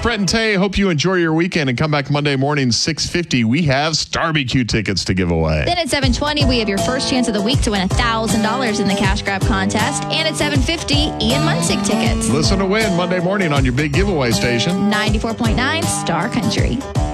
Brett and Tay. Hope you enjoy your weekend and come back Monday morning, 6:50. We have Starbecue tickets to give away. Then at 7:20, we have your first chance of the week to win $1,000 in the cash grab contest. And at 7:50, Ian Munsick tickets. Listen to win Monday morning on your big giveaway station. 94.9 Star Country.